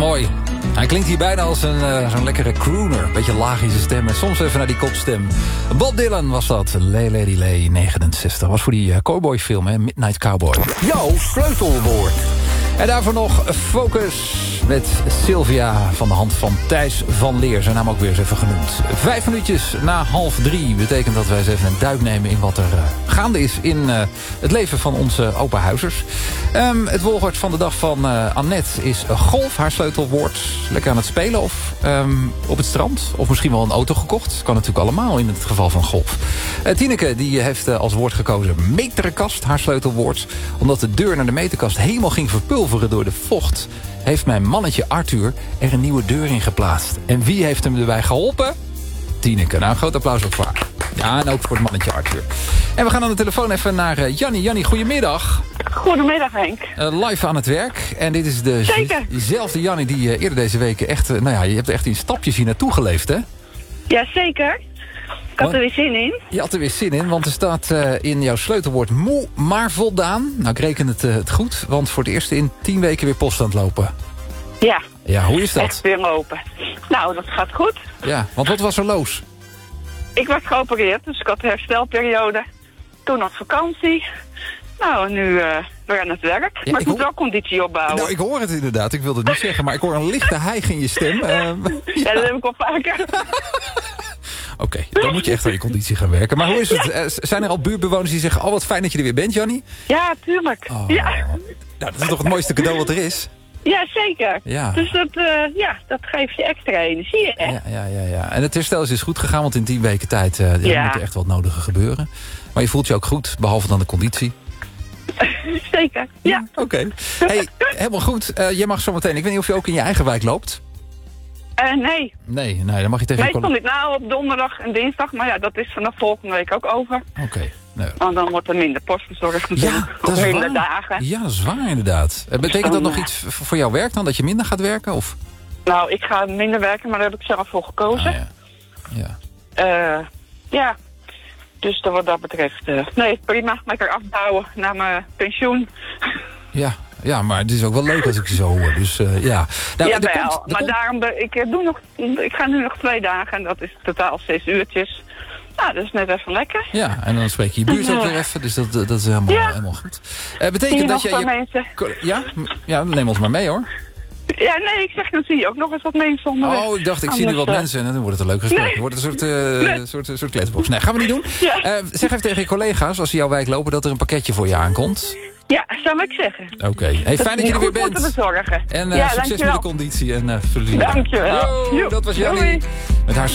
Mooi. Hij klinkt hier bijna als zo'n lekkere crooner. Beetje laag in zijn stem en soms even naar die kopstem. Bob Dylan was dat. Lay Lady Lay, 69. Was voor die cowboyfilm, hè? Midnight Cowboy. Jouw sleutelwoord. En daarvoor nog Focus met Sylvia van de hand van Thijs van Leer. Zijn naam ook weer eens even genoemd. 5 minuutjes na 2:30 betekent dat wij eens even een duik nemen in wat er gaande is in het leven van onze opa huizers. Het woord van de dag van Annette is golf, haar sleutelwoord. Lekker aan het spelen of op het strand. Of misschien wel een auto gekocht. Kan natuurlijk allemaal in het geval van golf. Tineke die heeft als woord gekozen meterkast, haar sleutelwoord. Omdat de deur naar de meterkast helemaal ging verpulveren door de vocht, heeft mijn mannetje Arthur er een nieuwe deur in geplaatst. En wie heeft hem erbij geholpen? Tineke. Nou, een groot applaus ook voor haar. Ja, en ook voor het mannetje Arthur. En we gaan aan de telefoon even naar Jannie. Jannie, goedemiddag. Goedemiddag, Henk. Live aan het werk. En dit is dezelfde Jannie die eerder deze week echt... je hebt echt in stapjes hier naartoe geleefd, hè? Ja, zeker. Ik had er weer zin in. Je had er weer zin in, want er staat in jouw sleutelwoord moe, maar voldaan. Nou, ik reken het goed, want voor het eerst in 10 weken weer post aan het lopen. Ja. Ja, hoe is dat? Echt weer lopen. Nou, dat gaat goed. Ja, want wat was er los? Ik was geopereerd, dus ik had een herstelperiode. Toen had vakantie. Nou, nu weer aan het werk. Ja, maar ik moet wel conditie opbouwen. Nou, ik hoor het inderdaad. Ik wilde het niet zeggen, maar ik hoor een lichte hijg in je stem. Ja, dat heb ik al vaker. Oké, dan moet je echt aan je conditie gaan werken. Maar hoe is het? Ja. Zijn er al buurtbewoners die zeggen... wat fijn dat je er weer bent, Jannie? Ja, tuurlijk. Oh. Ja. Nou, dat is toch het mooiste cadeau wat er is? Ja, zeker. Ja. Dus dat geeft je extra energie, hè? Ja. En het herstel is dus goed gegaan, want in 10 weken tijd... moet er echt wat nodige gebeuren. Maar je voelt je ook goed, behalve dan de conditie. Zeker, ja. Oké. Hey, helemaal goed. Je mag zo meteen... Ik weet niet of je ook in je eigen wijk loopt. Nee. Nee, dan mag je tegen... Meestal niet op donderdag en dinsdag. Maar ja, dat is vanaf volgende week ook over. Oké. Nee. Want dan wordt er minder post verzorgd natuurlijk. Ja, dat is minder waar. dagen. Ja, dat is waar inderdaad. Betekent dat nog iets voor jouw werk dan? Dat je minder gaat werken? Of? Nou, ik ga minder werken, maar daar heb ik zelf voor gekozen. Ja. Dus wat dat betreft... nee, prima. Lekker afbouwen naar mijn pensioen. Ja, maar het is ook wel leuk als ik je zo hoor. Dus ja. Nou, ja, wel. Maar daarom... Ik ga nu nog 2 dagen en dat is totaal 6 uurtjes. Nou, dat is net even lekker. Ja, en dan spreek je je buurt ook weer even. Dus dat is helemaal goed. Betekent dat je... mensen? Ja, neem ons maar mee hoor. Ja, nee, ik zeg, dan zie je ook nog eens wat mensen onderweg. Oh, ik dacht, ik zie nu wat mensen en dan wordt het een leuk gesprek. Dan wordt het een soort kletsbox. Nee, gaan we niet doen. Ja. Zeg even tegen je collega's, als ze jouw wijk lopen, dat er een pakketje voor je aankomt. Ja, zou ik zeggen. Oké. Hey, fijn dat je er weer bent. Bezorgen. En succes met de conditie en plezier. Dankjewel. Yo, dat was Jannie. Met haar